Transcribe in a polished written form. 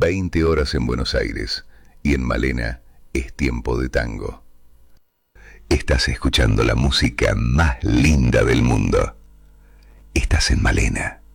20 horas en Buenos Aires y en Malena es tiempo de tango. Estás escuchando la música más linda del mundo. Estás en Malena.